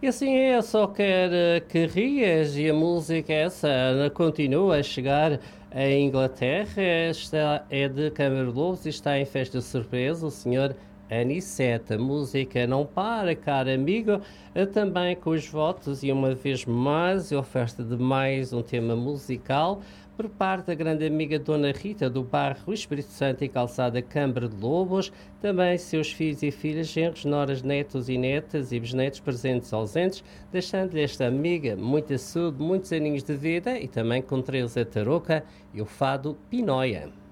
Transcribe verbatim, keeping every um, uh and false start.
E assim é, só quer eh, que rias e a música é essa continua a chegar em Inglaterra. Esta é de Câmara de Lobos e está em festa surpresa o senhor Anicete. A música não para, caro amigo, eh, também com os votos e uma vez mais a oferta de mais um tema musical por parte da grande amiga Dona Rita do bairro Espírito Santo e Calçada Câmara de Lobos, também seus filhos e filhas, genros, noras, netos e netas e bisnetos presentes e ausentes, deixando-lhe esta amiga muita saúde, muitos aninhos de vida e também com Teresa Tarouca e o fado Pinóia.